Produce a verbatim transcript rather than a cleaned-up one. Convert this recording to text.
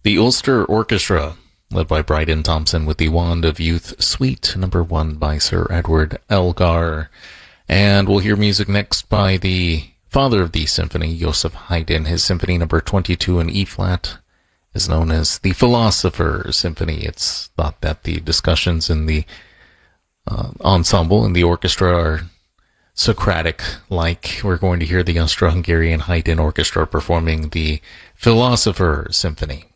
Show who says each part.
Speaker 1: The Ulster Orchestra, led by Bryden Thompson, with the Wand of Youth Suite, number one by Sir Edward Elgar. And we'll hear music next by the father of the symphony, Joseph Haydn. His symphony number twenty-two in E-flat is known as the Philosopher Symphony. It's thought that the discussions in the uh, ensemble and the orchestra are Socratic-like. We're going to hear the Austro-Hungarian Haydn Orchestra performing the Philosopher Symphony.